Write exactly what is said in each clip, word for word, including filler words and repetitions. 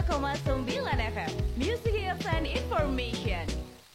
koma sembilan F M Music Hits and Information.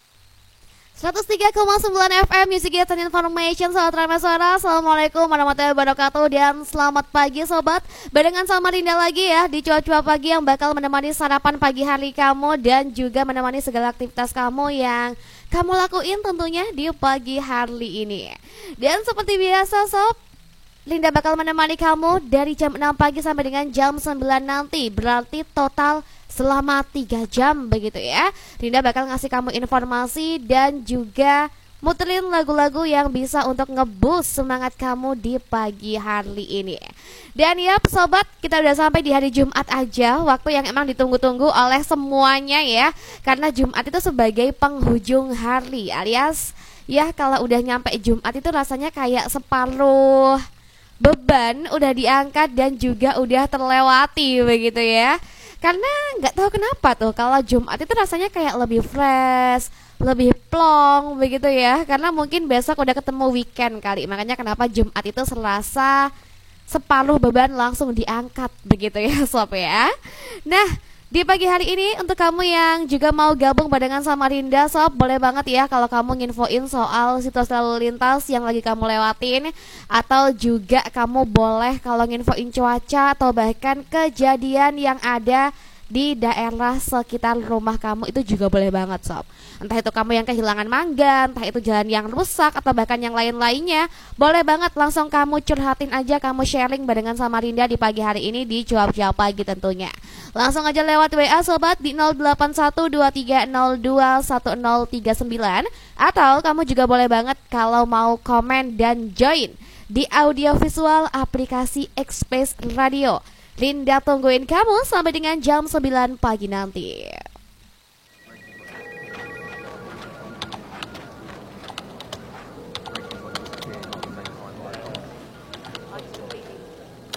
seratus tiga koma sembilan F M Music Hits and Information. Sobat Rameswara, assalamualaikum warahmatullahi wabarakatuh. Dan selamat pagi sobat, barengan sama Rinda lagi ya di Cuap-Cuap Pagi yang bakal menemani sarapan pagi hari kamu dan juga menemani segala aktivitas kamu yang kamu lakuin tentunya di pagi hari ini. Dan seperti biasa sob, Linda bakal menemani kamu dari jam enam pagi sampai dengan jam sembilan nanti. Berarti total selama tiga jam begitu ya. Linda bakal ngasih kamu informasi dan juga muterin lagu-lagu yang bisa untuk ngeboost semangat kamu di pagi hari ini. Dan ya sobat, kita udah sampai di hari Jumat aja, waktu yang emang ditunggu-tunggu oleh semuanya ya. Karena Jumat itu sebagai penghujung hari, alias ya kalau udah nyampe Jumat itu rasanya kayak separuh beban udah diangkat dan juga udah terlewati begitu ya. Karena nggak tahu kenapa tuh kalau Jumat itu rasanya kayak lebih fresh, lebih plong begitu ya. Karena mungkin besok udah ketemu weekend kali. Makanya kenapa Jumat itu serasa separuh beban langsung diangkat begitu ya sob ya. Nah, di pagi hari ini untuk kamu yang juga mau gabung barengan sama Rinda sob, boleh banget ya kalau kamu nginfoin soal situasi lalu lintas yang lagi kamu lewatin. Atau juga kamu boleh kalau nginfoin cuaca atau bahkan kejadian yang ada di daerah sekitar rumah kamu, itu juga boleh banget sob. Entah itu kamu yang kehilangan mangga, entah itu jalan yang rusak, atau bahkan yang lain-lainnya, boleh banget langsung kamu curhatin aja, kamu sharing barengan sama Rinda di pagi hari ini di Cuap-Cuap Pagi tentunya. Langsung aja lewat W A sobat di nol delapan satu dua tiga nol dua satu nol tiga sembilan. Atau kamu juga boleh banget kalau mau komen dan join di audio visual aplikasi X-Space Radio. Linda tungguin kamu sampai dengan jam sembilan pagi nanti.